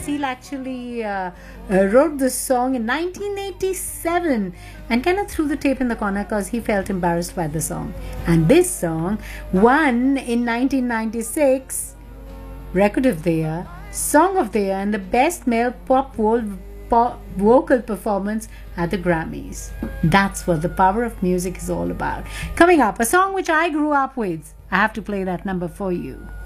Seal actually wrote this song in 1987 and kind of threw the tape in the corner because he felt embarrassed by the song. And this song won in 1996 Record of the Year, Song of the Year, and the Best Male Pop Vocal Performance at the Grammys. That's what the power of music is all about. Coming up, a song which I grew up with. I have to play that number for you.